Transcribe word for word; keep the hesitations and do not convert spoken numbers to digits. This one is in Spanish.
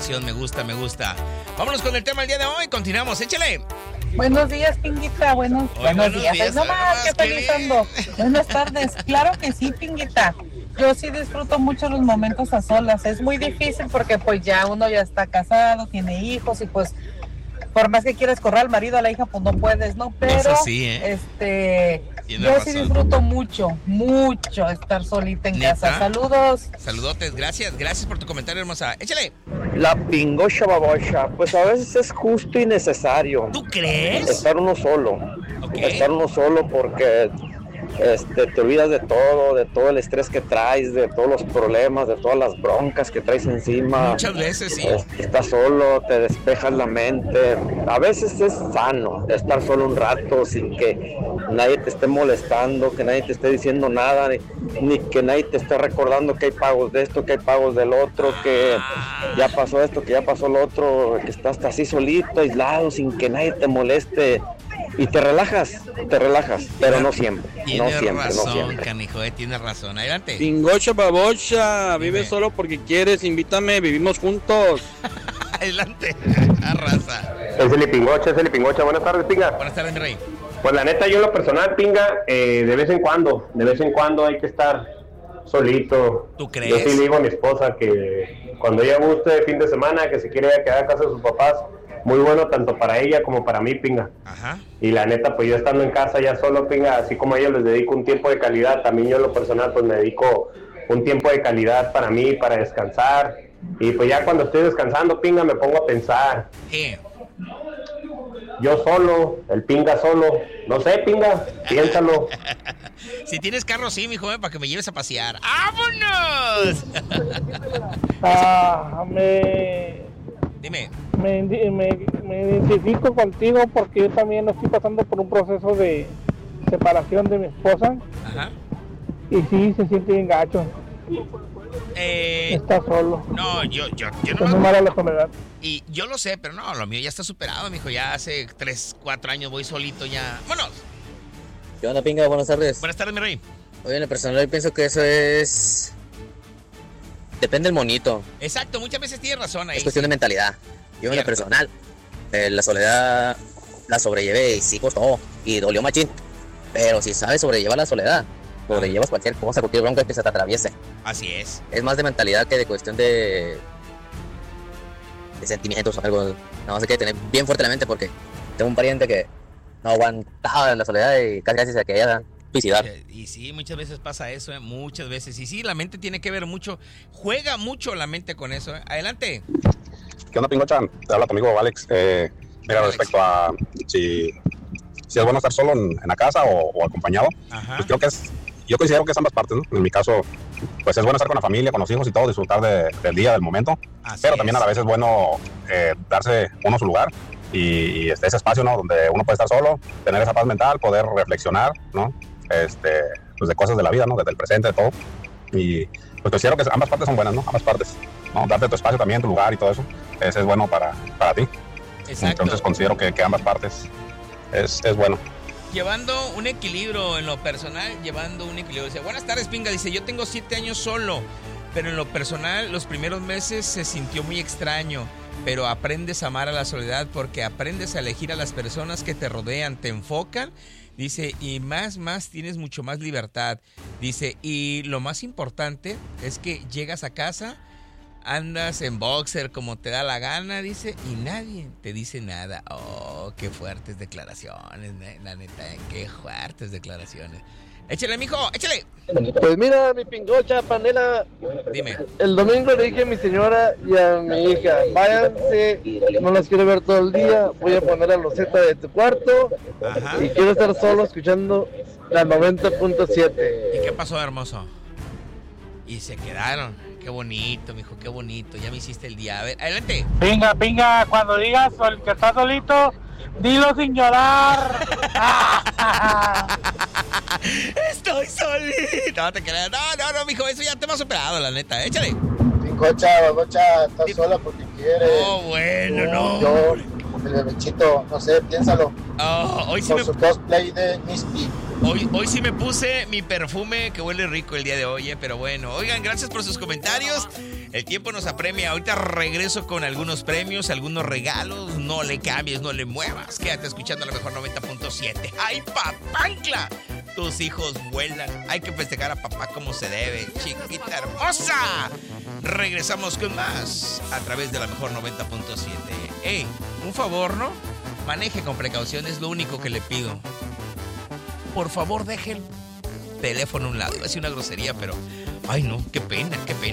información, me gusta, me gusta. Vámonos con el tema del día de hoy, continuamos, échale. Buenos días, Pinguita, buenos, Hoy, buenos, buenos días. días, No más, más, qué feliz qué ando. Buenas tardes, claro que sí, Pinguita. Yo sí disfruto mucho los momentos a solas. Es muy difícil porque pues ya uno ya está casado, tiene hijos y pues por más que quieras correr al marido, a la hija, pues no puedes, ¿no? Pero Eso sí, ¿eh? este, Tienes yo razón. sí disfruto mucho, mucho estar solita en ¿Neta? casa. Saludos. Saludotes, gracias, gracias por tu comentario, hermosa. Échale. La pingocha babocha, pues a veces es justo y necesario. ¿Tú crees? Estar uno solo. Ok. Estar uno solo porque este, te olvidas de todo, de todo el estrés que traes, de todos los problemas, de todas las broncas que traes encima. Muchas veces, sí. Este, estás solo, te despejas la mente. A veces es sano estar solo un rato sin que nadie te esté molestando, que nadie te esté diciendo nada, ni, ni que nadie te esté recordando que hay pagos de esto, que hay pagos del otro, que ya pasó esto, que ya pasó lo otro, que estás así solito, aislado, sin que nadie te moleste. Y te relajas, te relajas, pero no siempre, no Tienes siempre, razón, no siempre. canijo, eh, tienes razón. Adelante. Pingocha babocha, vive Dime. solo porque quieres, invítame, vivimos juntos. Adelante, arrasa. Es el Pingocha, es el Pingocha. Buenas tardes, Pinga. Buenas tardes, mi rey. Pues la neta, yo en lo personal, Pinga, eh, de vez en cuando, de vez en cuando hay que estar solito. ¿Tú crees? Yo sí le digo a mi esposa que cuando ella guste fin de semana, que se quiere ir a quedar a casa de sus papás, muy bueno tanto para ella como para mí, Pinga. Ajá. Y la neta, pues yo estando en casa ya solo, Pinga, así como a ellos les dedico un tiempo de calidad, también yo en lo personal pues me dedico un tiempo de calidad para mí, para descansar. Y pues ya cuando estoy descansando, Pinga, me pongo a pensar. ¿Qué? Yo solo, el Pinga solo, no sé, Pinga, piénsalo. Si tienes carro, sí, mijo, eh, para que me lleves a pasear. ¡Vámonos! Ah, me, Dime. me, me, me identifico contigo porque yo también estoy pasando por un proceso de separación de mi esposa Ajá. y sí se siente bien gacho, Eh, está solo, no, yo, yo, yo es no muy me... mala la soledad. Y yo lo sé, pero no, lo mío ya está superado, mijo. Ya hace tres, cuatro años voy solito ya. ¡Vámonos! ¿Qué onda, Pinga? Buenas tardes. Buenas tardes, mi rey. Oye, en lo personal yo pienso que eso es... Depende del monito. Exacto, muchas veces tienes razón ahí. Es cuestión de mentalidad. Yo en lo Cierto. personal, eh, la soledad la sobrellevé y sí costó. Y dolió machín. Pero si sabes sobrellevar la soledad, sobrellevas cualquier cosa, cualquier bronca que se te atraviese. Así es. Es más de mentalidad que de cuestión de... de sentimientos o algo. Nada más hay que tener bien fuerte la mente porque tengo un pariente que no aguantaba la soledad y casi casi se quería suicidar. Eh, Y sí, muchas veces pasa eso, eh, muchas veces. Y sí, la mente tiene que ver mucho, juega mucho la mente con eso. eh. Adelante. ¿Qué onda, Pingocha? Te habla tu amigo Alex. Eh, mira, Alex. respecto a si, si es bueno estar solo en, en la casa o, o acompañado, Ajá. pues creo que es, yo considero que es ambas partes, ¿no? En mi caso, pues es bueno estar con la familia, con los hijos y todo, disfrutar de, del día, del momento, Así pero es. también a la vez es bueno eh, darse uno su lugar y, y este, ese espacio, ¿no? Donde uno puede estar solo, tener esa paz mental, poder reflexionar, ¿no? Este, pues de cosas de la vida, ¿no? Desde el presente, de todo. Y pues considero que ambas partes son buenas, ¿no? Ambas partes, ¿no? Darte tu espacio también, tu lugar y todo eso, ese es bueno para, para ti. Exacto. Entonces considero que, que ambas partes es, es bueno. Llevando un equilibrio en lo personal, llevando un equilibrio. Dice, buenas tardes, Pinga. Dice, yo tengo siete años solo, pero en lo personal los primeros meses se sintió muy extraño. Pero aprendes a amar a la soledad porque aprendes a elegir a las personas que te rodean, te enfocan. Dice, y más, más, tienes mucho más libertad. Dice, y lo más importante es que llegas a casa, andas en boxer como te da la gana, dice, y nadie te dice nada. Oh, qué fuertes declaraciones, la neta, eh, qué fuertes declaraciones. Échale, mijo, échale. Pues mira, mi Pingocha, panela, Dime. el domingo le dije a mi señora y a mi hija, váyanse, no las quiero ver todo el día, voy a poner la loseta de tu cuarto Ajá. y quiero estar solo escuchando la noventa punto siete. ¿Y qué pasó, hermoso? Y se quedaron. Qué bonito, mijo, qué bonito. Ya me hiciste el día. A ver, adelante. Pinga, pinga, cuando digas sol- que estás solito, dilo sin llorar. Estoy solito. No te creas. No, no, no, mijo, eso ya te hemos superado, la neta. Échale. Pingocha, babocha, estás Dime. sola porque quieres. Oh, bueno, no. Yo, el bebechito, no sé, piénsalo. Oh, hoy sí Con me... su cosplay de Misty. Hoy, hoy sí me puse mi perfume que huele rico el día de hoy, eh, pero bueno. Oigan, gracias por sus comentarios. El tiempo nos apremia. Ahorita regreso con algunos premios, algunos regalos. No le cambies, no le muevas. Quédate escuchando a la mejor noventa punto siete. ¡Ay, papancla! Tus hijos vuelan. Hay que festejar a papá como se debe. Chiquita hermosa. Regresamos con más a través de la mejor noventa punto siete. Ey, un favor, ¿no? Maneje con precaución, es lo único que le pido. Por favor, deje el teléfono a un lado. Iba a decir una grosería, pero... Ay, no, qué pena, qué pena.